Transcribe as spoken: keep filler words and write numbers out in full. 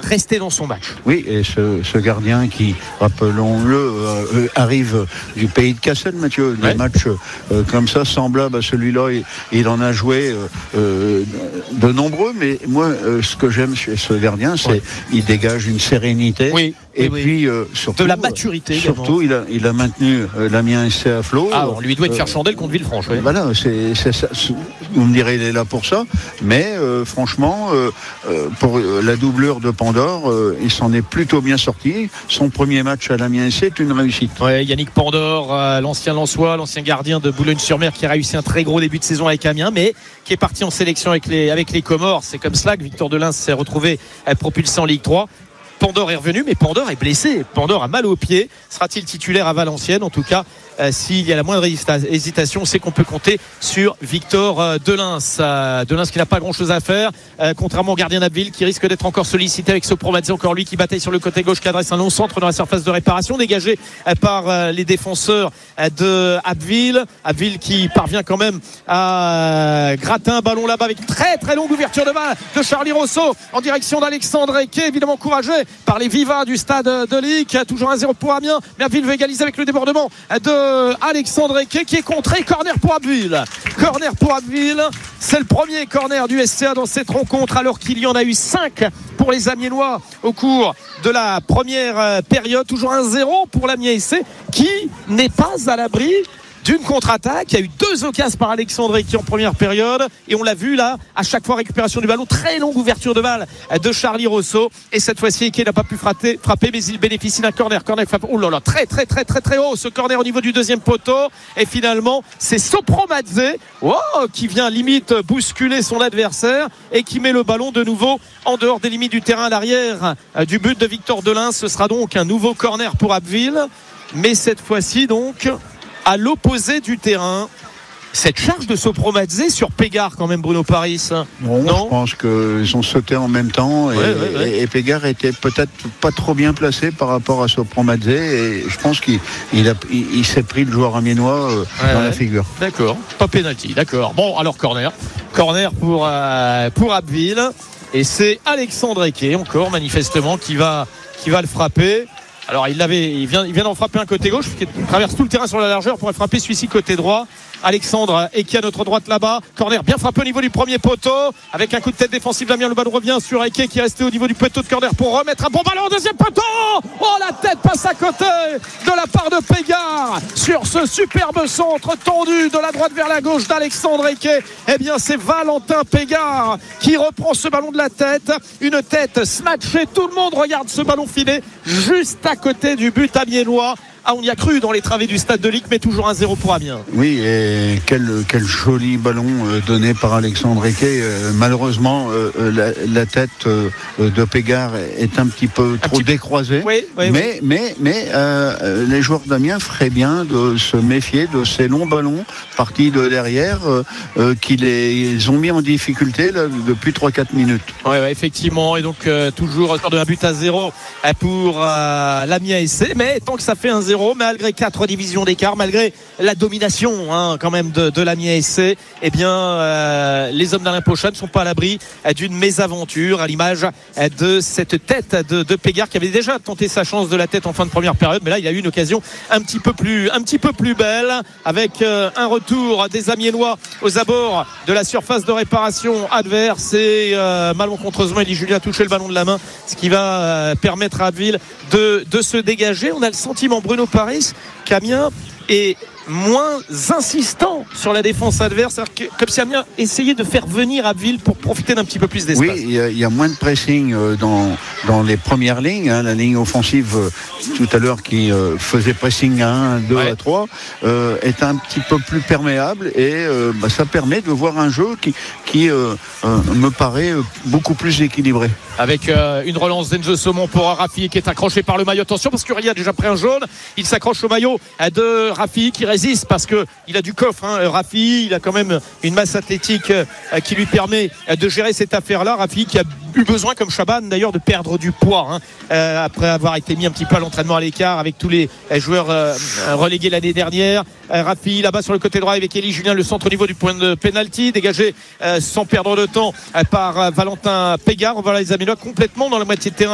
rester dans son match. Oui, et ce, ce gardien qui, rappelons-le, euh, arrive du pays de Cassel, Mathieu. Des ouais. matchs euh, comme ça, semblables à celui-là, il, il en a joué euh, euh, de nombreux, mais moi, euh, ce que j'aime chez ce gardien, c'est qu'il ouais. dégage une sérénité. Oui. Et oui, puis, euh, surtout, de la maturité. Surtout, il a, il a maintenu euh, l'Amiens S C à flot. Ah, on lui doit de faire chandelle contre Villefranche. Oui. Voilà, c'est, c'est ça. Vous me direz, il est là pour ça. Mais euh, franchement, euh, euh, pour euh, la doublure de Pandore, euh, il s'en est plutôt bien sorti. Son premier match à l'Amiens S C est une réussite. Ouais, Yannick Pandore, euh, l'ancien Lensois, l'ancien gardien de Boulogne-sur-Mer, qui a réussi un très gros début de saison avec Amiens, mais qui est parti en sélection avec les, avec les Comores. C'est comme cela que Victor Delins s'est retrouvé euh, propulsé en Ligue trois. Pandore est revenu, mais Pandore est blessé. Pandore a mal au pied. Sera-t-il titulaire à Valenciennes? En tout cas, euh, s'il y a la moindre hésitation, c'est qu'on peut compter sur Victor euh, Delins. Euh, Delins qui n'a pas grand-chose à faire, euh, contrairement au gardien d'Abbeville qui risque d'être encore sollicité avec Sopromadze, encore lui qui bataille sur le côté gauche, qui adresse un long centre dans la surface de réparation, dégagé euh, par euh, les défenseurs euh, de Abbeville. Abbeville qui parvient quand même à euh, gratter un ballon là-bas avec une très très longue ouverture de balle de Charlie Rousseau en direction d'Alexandre Eke, évidemment encouragé par les vivas du stade de Ligue. Toujours un zéro pour Amiens, mais Abbeville veut égaliser avec le débordement de Alexandre Eke qui est contré. Corner pour Abbeville. Corner pour Abbeville. C'est le premier corner du S C A dans cette rencontre, alors qu'il y en a eu cinq pour les Amiénois au cours de la première période. Toujours un zéro pour l'Amiens S C qui n'est pas à l'abri d'une contre-attaque. Il y a eu deux occasions par Alexandre Eke en première période et on l'a vu là, à chaque fois récupération du ballon, très longue ouverture de balle de Charlie Rousseau, et cette fois-ci Eke n'a pas pu frapper, frapper mais il bénéficie d'un corner. Corner frappe, oh là là, très très très très très haut ce corner au niveau du deuxième poteau, et finalement c'est Sopromadze oh, qui vient limite bousculer son adversaire et qui met le ballon de nouveau en dehors des limites du terrain à l'arrière du but de Victor Delins. Ce sera donc un nouveau corner pour Abbeville, mais cette fois-ci donc à l'opposé du terrain. Cette charge de Sopromadze sur Pégard quand même, Bruno Paris. Bon, non, je pense qu'ils ont sauté en même temps et, ouais, ouais, ouais. et Pégard était peut-être pas trop bien placé par rapport à Sopromadze, et je pense qu'il il a, il, il s'est pris le joueur amiénois euh, ouais, dans ouais. la figure. D'accord, pas pénalty, d'accord. Bon, alors corner. Corner pour, euh, pour Abbeville, et c'est Alexandre Eke encore manifestement qui va, qui va le frapper. Alors il, avait, il vient, il vient d'en frapper un côté gauche, qui traverse tout le terrain sur la largeur pour frapper celui-ci côté droit. Alexandre Eke à notre droite là-bas. Corner bien frappé au niveau du premier poteau, avec un coup de tête défensif d'Amiens. Le ballon revient sur Eke qui est resté au niveau du poteau de corner pour remettre un bon ballon au deuxième poteau. Oh, la tête passe à côté de la part de Pégard sur ce superbe centre tendu de la droite vers la gauche d'Alexandre Eke. Eh bien c'est Valentin Pégard qui reprend ce ballon de la tête, une tête snatchée. Tout le monde regarde ce ballon filer juste à côté du but amiénois. Ah, on y a cru dans les travées du stade de Ligue, mais toujours un zéro pour Amiens. Oui, et quel, quel joli ballon euh, donné par Alexandre Eke. Euh, malheureusement, euh, la, la tête euh, de Pégard est un petit peu un trop petit... décroisée. Oui, oui, mais, oui. mais, mais euh, les joueurs d'Amiens feraient bien de se méfier de ces longs ballons partis de derrière euh, euh, qui les ont mis en difficulté là, depuis trois quatre minutes. Oui, ouais, effectivement. Et donc, euh, toujours de un but à zéro pour euh, l'Amiens S C. Mais tant que ça fait un zéro, malgré quatre divisions d'écart, malgré la domination hein, quand même de, de l'Amiens S C, eh bien euh, les hommes d'Alain Pochon ne sont pas à l'abri euh, d'une mésaventure, à l'image euh, de cette tête de, de Pégard qui avait déjà tenté sa chance de la tête en fin de première période, mais là il a eu une occasion un petit peu plus, un petit peu plus belle, avec euh, un retour des Amiénois aux abords de la surface de réparation adverse, et euh, malencontreusement Elie Julien a touché le ballon de la main, ce qui va euh, permettre à Abbeville de, de se dégager. On a le sentiment, Bruno Paris, qu'Amiens est moins insistant sur la défense adverse, que, comme si Amiens essayait de faire venir Abbeville pour profiter d'un petit peu plus d'espace. Oui, il y, y a moins de pressing dans, dans les premières lignes, hein, la ligne offensive euh, tout à l'heure qui euh, faisait pressing à un, deux, ouais. à trois euh, est un petit peu plus perméable, et euh, bah, ça permet de voir un jeu qui, qui euh, euh, me paraît beaucoup plus équilibré. Avec euh, une relance d'Enzo Saumon pour Rafi qui est accroché par le maillot. Attention parce qu'Uri a déjà pris un jaune. Il s'accroche au maillot de Rafi qui résiste parce qu'il a du coffre. Hein. Rafi, il a quand même une masse athlétique euh, qui lui permet de gérer cette affaire-là. Rafi qui a eu besoin, comme Chaban d'ailleurs, de perdre du poids hein, euh, après avoir été mis un petit peu à l'entraînement à l'écart avec tous les euh, joueurs euh, relégués l'année dernière. Euh, Rafi là-bas sur le côté droit avec Elie Julien, le centre au niveau du point de pénalty, dégagé euh, sans perdre de temps euh, par euh, Valentin Pégard. Voilà les Amiénois complètement dans la moitié de terrain